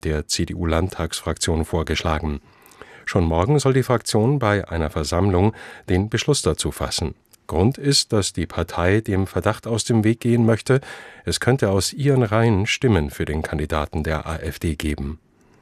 der CDU-Landtagsfraktion vorgeschlagen. Schon morgen soll die Fraktion bei einer Versammlung den Beschluss dazu fassen. Grund ist, dass die Partei dem Verdacht aus dem Weg gehen möchte, es könnte aus ihren Reihen Stimmen für den Kandidaten der AfD geben.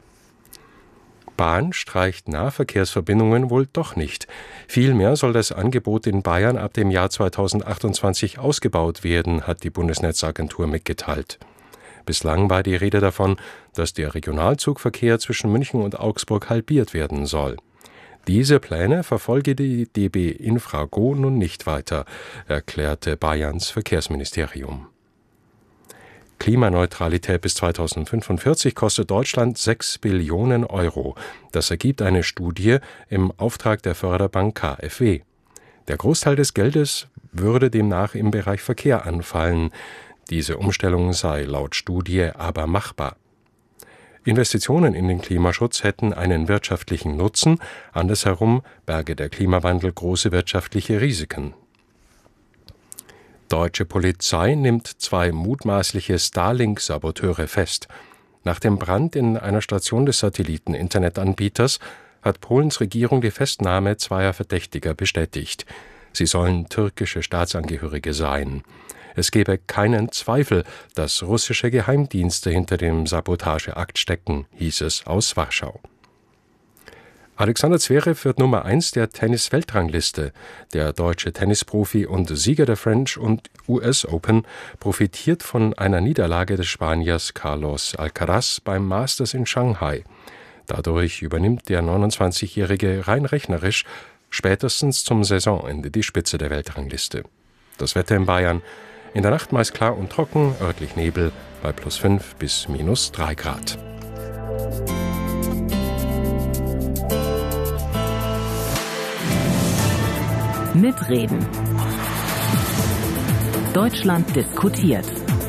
Bahn streicht Nahverkehrsverbindungen wohl doch nicht. Vielmehr soll das Angebot in Bayern ab dem Jahr 2028 ausgebaut werden, hat die Bundesnetzagentur mitgeteilt. Bislang war die Rede davon, dass der Regionalzugverkehr zwischen München und Augsburg halbiert werden soll. Diese Pläne verfolge die DB Infrago nun nicht weiter, erklärte Bayerns Verkehrsministerium. Klimaneutralität bis 2045 kostet Deutschland 6 Billionen Euro. Das ergibt eine Studie im Auftrag der Förderbank KfW. Der Großteil des Geldes würde demnach im Bereich Verkehr anfallen. Diese Umstellung sei laut Studie aber machbar. Investitionen in den Klimaschutz hätten einen wirtschaftlichen Nutzen, andersherum berge der Klimawandel große wirtschaftliche Risiken. Deutsche Polizei nimmt 2 mutmaßliche Starlink-Saboteure fest. Nach dem Brand in einer Station des Satelliten-Internetanbieters hat Polens Regierung die Festnahme 2 Verdächtiger bestätigt. Sie sollen türkische Staatsangehörige sein. Es gebe keinen Zweifel, dass russische Geheimdienste hinter dem Sabotageakt stecken, hieß es aus Warschau. Alexander Zverev wird Nummer 1 der Tennis-Weltrangliste. Der deutsche Tennisprofi und Sieger der French und US Open profitiert von einer Niederlage des Spaniers Carlos Alcaraz beim Masters in Shanghai. Dadurch übernimmt der 29-Jährige rein rechnerisch spätestens zum Saisonende die Spitze der Weltrangliste. Das Wetter in Bayern: in der Nacht meist klar und trocken, örtlich Nebel bei +5 bis -3 Grad. Mitreden. Deutschland diskutiert.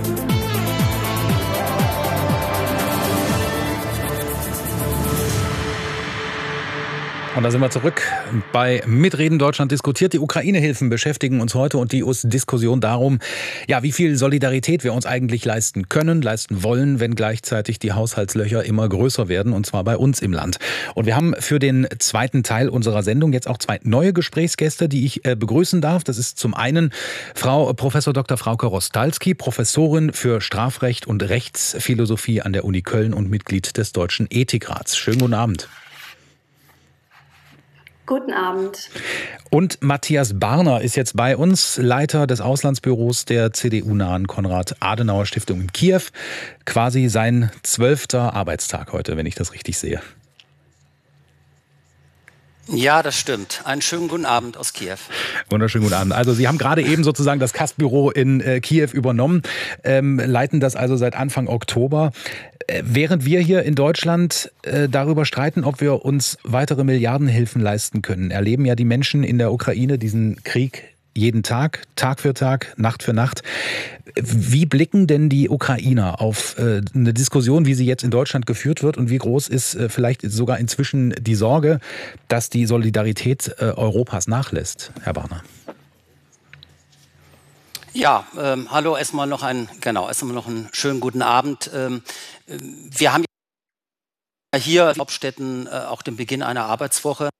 Und da sind wir zurück bei Mitreden. Deutschland diskutiert. Die Ukraine-Hilfen beschäftigen uns heute und die Diskussion darum, ja, wie viel Solidarität wir uns eigentlich leisten können, leisten wollen, wenn gleichzeitig die Haushaltslöcher immer größer werden, und zwar bei uns im Land. Und wir haben für den zweiten Teil unserer Sendung jetzt auch 2 neue Gesprächsgäste, die ich begrüßen darf. Das ist zum einen Frau Professor Dr. Frauke Rostalski, Professorin für Strafrecht und Rechtsphilosophie an der Uni Köln und Mitglied des Deutschen Ethikrats. Schönen guten Abend. Guten Abend. Und Matthias Barner ist jetzt bei uns, Leiter des Auslandsbüros der CDU-nahen Konrad-Adenauer-Stiftung in Kiew. Quasi sein 12. Arbeitstag heute, wenn ich das richtig sehe. Ja, das stimmt. Einen schönen guten Abend aus Kiew. Wunderschönen guten Abend. Also Sie haben gerade eben sozusagen das Kastbüro in Kiew übernommen, leiten das also seit Anfang Oktober. Während wir hier in Deutschland darüber streiten, ob wir uns weitere Milliardenhilfen leisten können, erleben ja die Menschen in der Ukraine diesen Krieg jeden Tag, Tag für Tag, Nacht für Nacht. Wie blicken denn die Ukrainer auf eine Diskussion, wie sie jetzt in Deutschland geführt wird, und wie groß ist vielleicht sogar inzwischen die Sorge, dass die Solidarität Europas nachlässt, Herr Barner? Ja, hallo, erstmal noch einen schönen guten Abend. Wir haben hier in Hauptstädten auch den Beginn einer Arbeitswoche.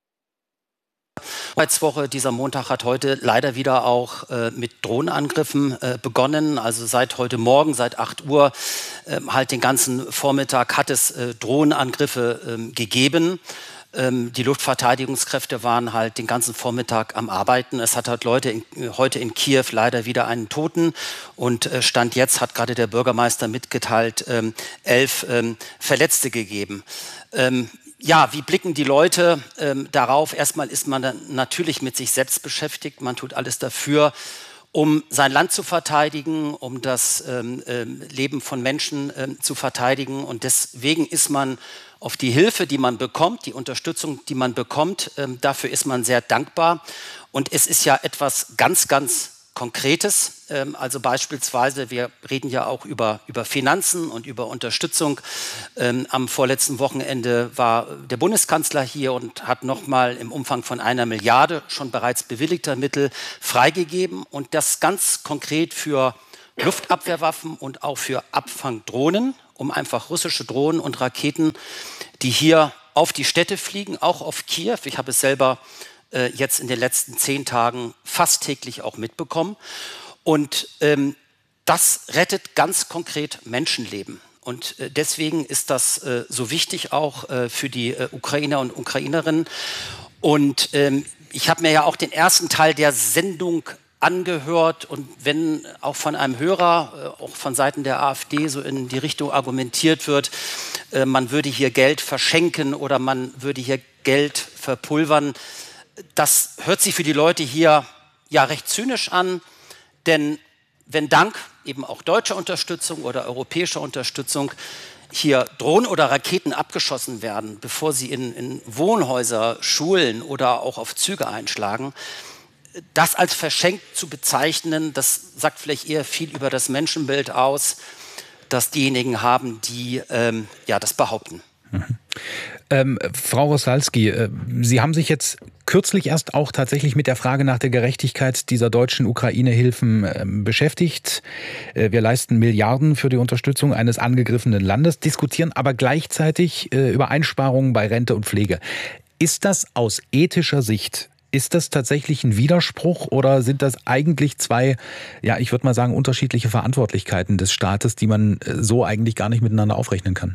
Dieser Montag hat heute leider wieder auch mit Drohnenangriffen begonnen. Also seit heute Morgen, seit 8 Uhr, halt den ganzen Vormittag hat es Drohnenangriffe gegeben. Die Luftverteidigungskräfte waren halt den ganzen Vormittag am Arbeiten. Es hat halt heute in Kiew leider wieder einen Toten. Und Stand jetzt hat gerade der Bürgermeister mitgeteilt, 11 Verletzte gegeben. Ja, wie blicken die Leute darauf? Erstmal ist man dann natürlich mit sich selbst beschäftigt. Man tut alles dafür, um sein Land zu verteidigen, um das Leben von Menschen zu verteidigen. Und deswegen ist man auf die Hilfe, die man bekommt, die Unterstützung, die man bekommt, dafür ist man sehr dankbar. Und es ist ja etwas ganz, ganz Konkretes. Also beispielsweise, wir reden ja auch über Finanzen und über Unterstützung. Am vorletzten Wochenende war der Bundeskanzler hier und hat nochmal im Umfang von 1 Milliarde schon bereits bewilligter Mittel freigegeben. Und das ganz konkret für Luftabwehrwaffen und auch für Abfangdrohnen. um einfach russische Drohnen und Raketen, die hier auf die Städte fliegen, auch auf Kiew. Ich habe es selber jetzt in den letzten 10 Tagen fast täglich auch mitbekommen. Und das rettet ganz konkret Menschenleben. Und deswegen ist das so wichtig auch für die Ukrainer und Ukrainerinnen. Und ich habe mir ja auch den ersten Teil der Sendung angehört und wenn auch von einem Hörer, auch von Seiten der AfD so in die Richtung argumentiert wird, man würde hier Geld verschenken oder man würde hier Geld verpulvern, das hört sich für die Leute hier ja recht zynisch an, denn wenn dank eben auch deutscher Unterstützung oder europäischer Unterstützung hier Drohnen oder Raketen abgeschossen werden, bevor sie in Wohnhäuser, Schulen oder auch auf Züge einschlagen, das als verschenkt zu bezeichnen, das sagt vielleicht eher viel über das Menschenbild aus, das diejenigen haben, die das behaupten. Frau Rosalsky, Sie haben sich jetzt kürzlich erst auch tatsächlich mit der Frage nach der Gerechtigkeit dieser deutschen Ukraine-Hilfen beschäftigt. Wir leisten Milliarden für die Unterstützung eines angegriffenen Landes, diskutieren aber gleichzeitig über Einsparungen bei Rente und Pflege. Ist das aus ethischer Sicht, ist das tatsächlich ein Widerspruch oder sind das eigentlich zwei, ja, ich würde mal sagen, unterschiedliche Verantwortlichkeiten des Staates, die man so eigentlich gar nicht miteinander aufrechnen kann?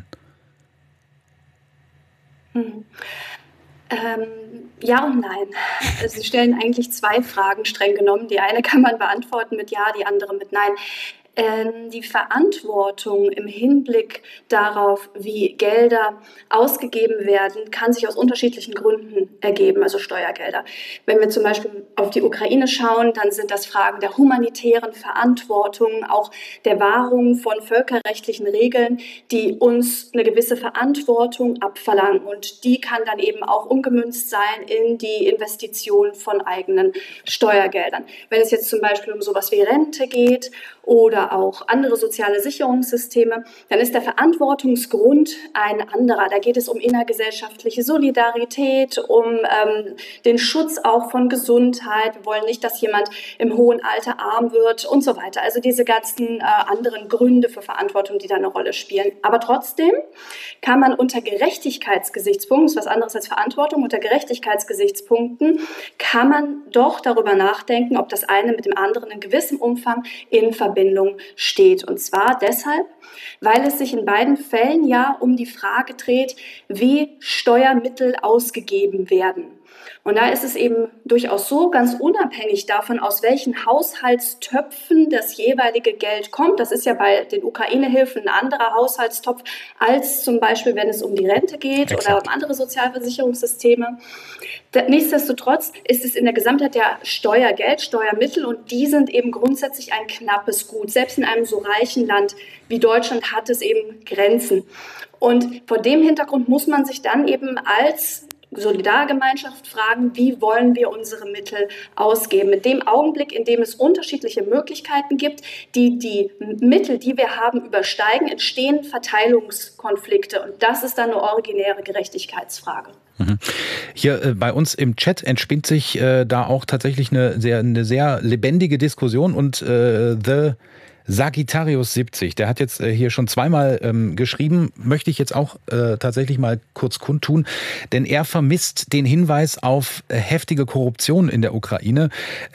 Ja und nein. Sie stellen eigentlich 2 Fragen streng genommen. Die eine kann man beantworten mit Ja, die andere mit Nein. Die Verantwortung im Hinblick darauf, wie Gelder ausgegeben werden, kann sich aus unterschiedlichen Gründen ergeben, also Steuergelder. Wenn wir zum Beispiel auf die Ukraine schauen, dann sind das Fragen der humanitären Verantwortung, auch der Wahrung von völkerrechtlichen Regeln, die uns eine gewisse Verantwortung abverlangen. Und die kann dann eben auch umgemünzt sein in die Investition von eigenen Steuergeldern. Wenn es jetzt zum Beispiel um sowas wie Rente geht oder auch andere soziale Sicherungssysteme, dann ist der Verantwortungsgrund ein anderer. Da geht es um innergesellschaftliche Solidarität, um den Schutz auch von Gesundheit. Wir wollen nicht, dass jemand im hohen Alter arm wird und so weiter. Also diese ganzen anderen Gründe für Verantwortung, die da eine Rolle spielen. Aber trotzdem kann man unter Gerechtigkeitsgesichtspunkten, das ist was anderes als Verantwortung, unter Gerechtigkeitsgesichtspunkten kann man doch darüber nachdenken, ob das eine mit dem anderen in gewissem Umfang in Verbindung steht. Und zwar deshalb, weil es sich in beiden Fällen ja um die Frage dreht, wie Steuermittel ausgegeben werden. Und da ist es eben durchaus so, ganz unabhängig davon, aus welchen Haushaltstöpfen das jeweilige Geld kommt. Das ist ja bei den Ukraine-Hilfen ein anderer Haushaltstopf als zum Beispiel, wenn es um die Rente geht oder um andere Sozialversicherungssysteme. Nichtsdestotrotz ist es in der Gesamtheit ja Steuergeld, Steuermittel und die sind eben grundsätzlich ein knappes Gut. Selbst in einem so reichen Land wie Deutschland hat es eben Grenzen. Und vor dem Hintergrund muss man sich dann eben als Solidargemeinschaft fragen, wie wollen wir unsere Mittel ausgeben. In dem Augenblick, in dem es unterschiedliche Möglichkeiten gibt, die Mittel, die wir haben, übersteigen, entstehen Verteilungskonflikte. Und das ist dann eine originäre Gerechtigkeitsfrage. Hier bei uns im Chat entspinnt sich da auch tatsächlich eine sehr lebendige Diskussion und The Sagittarius 70, der hat jetzt hier schon zweimal geschrieben, möchte ich jetzt auch tatsächlich mal kurz kundtun, denn er vermisst den Hinweis auf heftige Korruption in der Ukraine.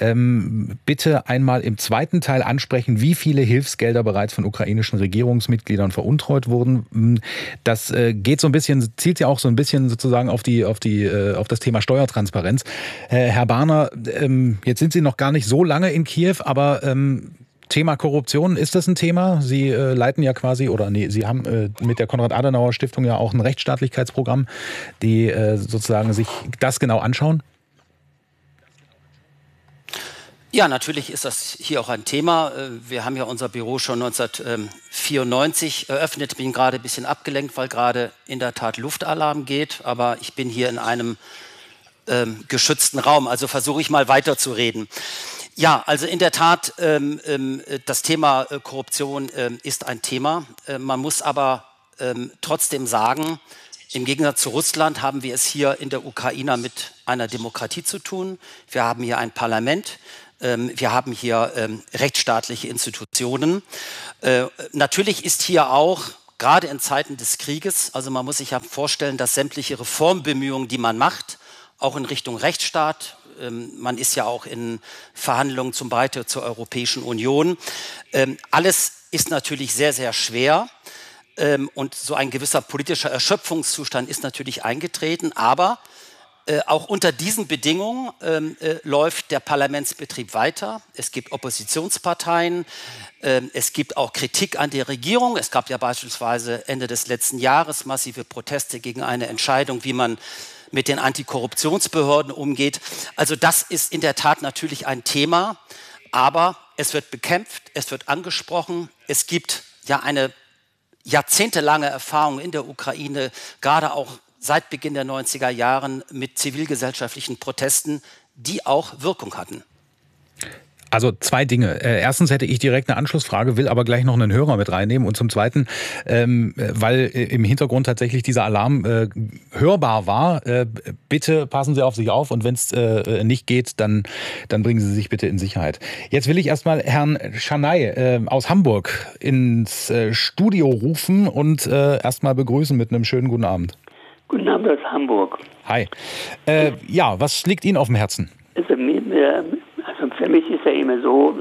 Bitte einmal im zweiten Teil ansprechen, wie viele Hilfsgelder bereits von ukrainischen Regierungsmitgliedern veruntreut wurden. Das geht so ein bisschen, zielt ja auch so ein bisschen sozusagen auf das Thema Steuertransparenz. Herr Barner, jetzt sind Sie noch gar nicht so lange in Kiew, aber Thema Korruption, ist das ein Thema? Sie leiten ja quasi, Sie haben mit der Konrad-Adenauer-Stiftung ja auch ein Rechtsstaatlichkeitsprogramm, die sozusagen sich das genau anschauen? Ja, natürlich ist das hier auch ein Thema. Wir haben ja unser Büro schon 1994 eröffnet. Bin gerade ein bisschen abgelenkt, weil gerade in der Tat Luftalarm geht. Aber ich bin hier in einem geschützten Raum, also versuche ich mal weiterzureden. Ja, also in der Tat, das Thema Korruption ist ein Thema. Man muss aber trotzdem sagen, im Gegensatz zu Russland haben wir es hier in der Ukraine mit einer Demokratie zu tun. Wir haben hier ein Parlament. Wir haben hier rechtsstaatliche Institutionen. Natürlich ist hier auch gerade in Zeiten des Krieges. Also man muss sich ja vorstellen, dass sämtliche Reformbemühungen, die man macht, auch in Richtung Rechtsstaat, man ist ja auch in Verhandlungen zum Beitritt zur Europäischen Union, alles ist natürlich sehr, sehr schwer. Und so ein gewisser politischer Erschöpfungszustand ist natürlich eingetreten, aber auch unter diesen Bedingungen läuft der Parlamentsbetrieb weiter. Es gibt Oppositionsparteien, es gibt auch Kritik an der Regierung. Es gab ja beispielsweise Ende des letzten Jahres massive Proteste gegen eine Entscheidung, wie man mit den Antikorruptionsbehörden umgeht. Also das ist in der Tat natürlich ein Thema, aber es wird bekämpft, es wird angesprochen. Es gibt ja eine jahrzehntelange Erfahrung in der Ukraine, gerade auch seit Beginn der 90er Jahren mit zivilgesellschaftlichen Protesten, die auch Wirkung hatten. Also zwei Dinge. Erstens hätte ich direkt eine Anschlussfrage, will aber gleich noch einen Hörer mit reinnehmen. Und zum Zweiten, weil im Hintergrund tatsächlich dieser Alarm hörbar war, bitte passen Sie auf sich auf und wenn es nicht geht, dann bringen Sie sich bitte in Sicherheit. Jetzt will ich erstmal Herrn Schanay aus Hamburg ins Studio rufen und erstmal begrüßen mit einem schönen guten Abend. Guten Abend aus Hamburg. Hi. Ja, was liegt Ihnen auf dem Herzen? Also für mich ist ja immer so,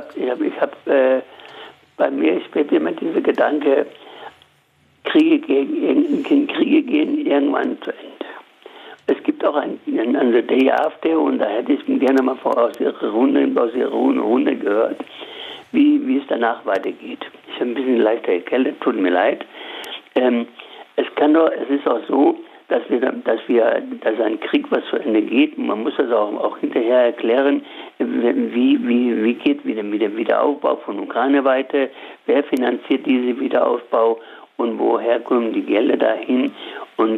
bei mir spielt immer dieser Gedanke, Kriege gehen irgendwann zu Ende. Es gibt auch einen The Day After und da hätte ich gerne mal aus Ihrer Runde gehört, wie es danach weitergeht. Ich habe ein bisschen leichter erkältet, tut mir leid. Es ist auch so, dass ein Krieg was zu Ende geht. Man muss das auch hinterher erklären, wie geht der Wiederaufbau von Ukraine weiter, wer finanziert diesen Wiederaufbau und woher kommen die Gelder dahin und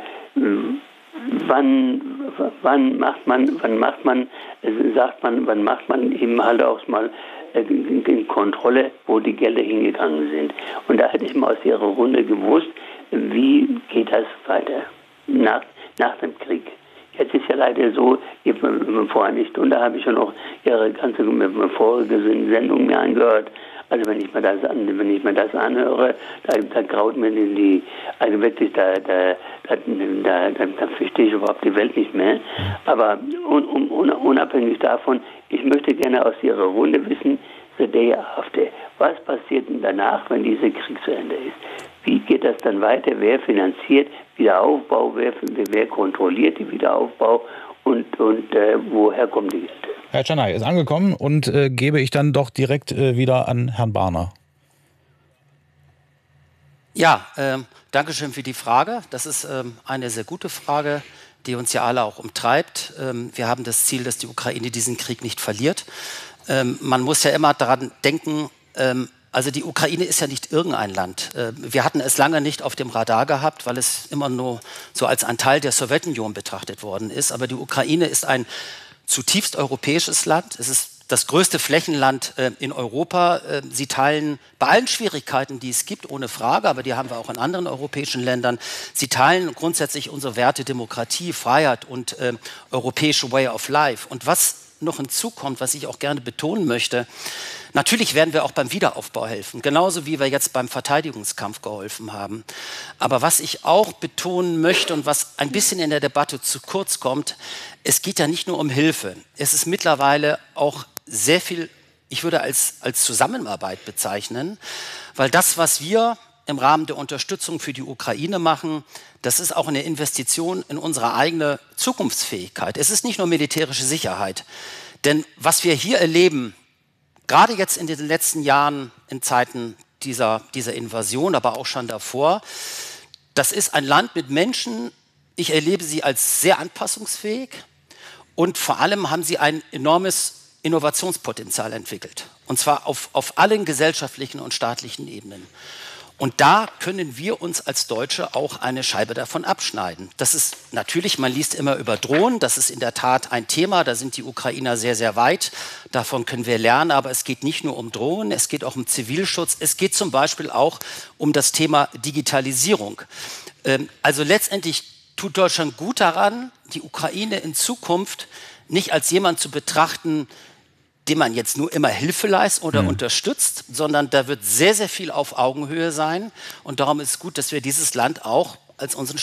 wann macht man eben halt auch mal in Kontrolle, wo die Gelder hingegangen sind. Und da hätte ich mal aus Ihrer Runde gewusst, wie geht das weiter nach dem Krieg. Jetzt ist ja leider so, vor einer Stunde habe ich schon noch Ihre ganze vorige Sendung mir angehört. Also wenn ich mir das anhöre, da graut mir also wirklich, da verstehe ich überhaupt die Welt nicht mehr. Aber unabhängig davon, ich möchte gerne aus Ihrer Runde wissen, The Day After. Was passiert denn danach, wenn dieser Krieg zu Ende ist? Wie geht das dann weiter? Wer finanziert Wiederaufbau? Wer kontrolliert den Wiederaufbau? Und woher kommen die Gelder? Herr Schanay ist angekommen und gebe ich dann doch direkt wieder an Herrn Barner. Ja, danke schön für die Frage. Das ist eine sehr gute Frage, die uns ja alle auch umtreibt. Wir haben das Ziel, dass die Ukraine diesen Krieg nicht verliert. Man muss ja immer daran denken, also die Ukraine ist ja nicht irgendein Land. Wir hatten es lange nicht auf dem Radar gehabt, weil es immer nur so als ein Teil der Sowjetunion betrachtet worden ist. Aber die Ukraine ist ein zutiefst europäisches Land. Es ist das größte Flächenland in Europa. Sie teilen bei allen Schwierigkeiten, die es gibt, ohne Frage, aber die haben wir auch in anderen europäischen Ländern. Sie teilen grundsätzlich unsere Werte Demokratie, Freiheit und europäische Way of Life. Und was noch hinzukommt, was ich auch gerne betonen möchte, natürlich werden wir auch beim Wiederaufbau helfen, genauso wie wir jetzt beim Verteidigungskampf geholfen haben. Aber was ich auch betonen möchte und was ein bisschen in der Debatte zu kurz kommt, es geht ja nicht nur um Hilfe. Es ist mittlerweile auch sehr viel, ich würde als Zusammenarbeit bezeichnen, weil das, was wir im Rahmen der Unterstützung für die Ukraine machen, das ist auch eine Investition in unsere eigene Zukunftsfähigkeit. Es ist nicht nur militärische Sicherheit. Denn was wir hier erleben, gerade jetzt in den letzten Jahren in Zeiten dieser Invasion, aber auch schon davor, das ist ein Land mit Menschen, ich erlebe sie als sehr anpassungsfähig und vor allem haben sie ein enormes Innovationspotenzial entwickelt. Und zwar auf allen gesellschaftlichen und staatlichen Ebenen. Und da können wir uns als Deutsche auch eine Scheibe davon abschneiden. Das ist natürlich, man liest immer über Drohnen, das ist in der Tat ein Thema, da sind die Ukrainer sehr, sehr weit, davon können wir lernen, aber es geht nicht nur um Drohnen, es geht auch um Zivilschutz, es geht zum Beispiel auch um das Thema Digitalisierung. Also letztendlich tut Deutschland gut daran, die Ukraine in Zukunft nicht als jemand zu betrachten, dem man jetzt nur immer Hilfe leistet oder unterstützt, sondern da wird sehr, sehr viel auf Augenhöhe sein. Und darum ist es gut, dass wir dieses Land auch als unseren